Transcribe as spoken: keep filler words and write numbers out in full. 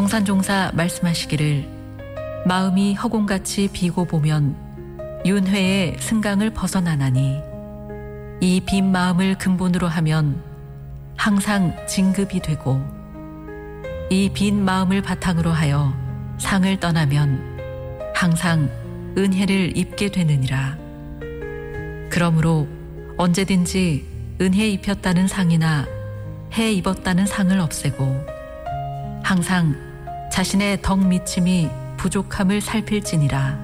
성산종사 말씀하시기를 마음이 허공같이 비고 보면 윤회의 승강을 벗어나나니 이 빈 마음을 근본으로 하면 항상 진급이 되고 이 빈 마음을 바탕으로 하여 상을 떠나면 항상 은혜를 입게 되느니라. 그러므로 언제든지 은혜 입혔다는 상이나 해 입었다는 상을 없애고 항상 자신의 덕 미침이 부족함을 살필지니라.